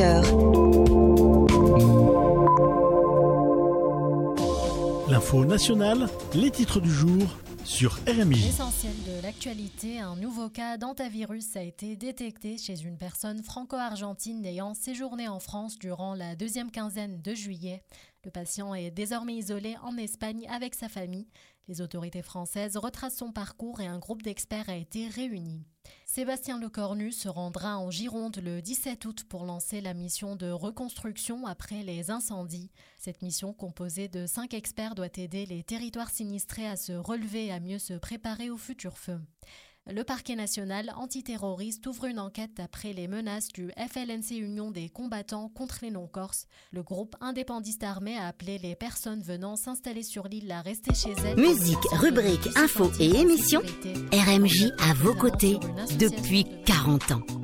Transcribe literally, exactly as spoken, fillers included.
cœur. L'info nationale, les titres du jour sur R M J. L'essentiel de l'actualité, un nouveau cas d'hantavirus a été détecté chez une personne franco-argentine ayant séjourné en France durant la deuxième quinzaine de juillet. Le patient est désormais isolé en Espagne avec sa famille. Les autorités françaises retracent son parcours et un groupe d'experts a été réuni. Sébastien Lecornu se rendra en Gironde le dix-sept août pour lancer la mission de reconstruction après les incendies. Cette mission, composée de cinq experts, doit aider les territoires sinistrés à se relever et à mieux se préparer aux futurs feux. Le parquet national antiterroriste ouvre une enquête après les menaces du F L N C Union des combattants contre les non-corses. Le groupe indépendantiste armé a appelé les personnes venant s'installer sur l'île à rester chez elles. Musique, rubrique, infos et émissions, R M J à vos côtés depuis quarante ans.